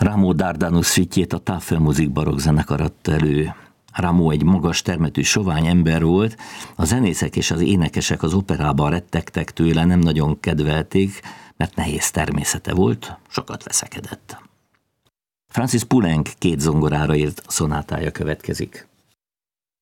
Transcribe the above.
Rameau Dardanus szütjét a Tafelmusik barokkzenekar adta elő. Rameau egy magas termetű sovány ember volt, a zenészek és az énekesek az operában rettegtek tőle, nem nagyon kedvelték, mert nehéz természete volt, sokat veszekedett. Francis Poulenc 2 zongorára írt szonátája következik.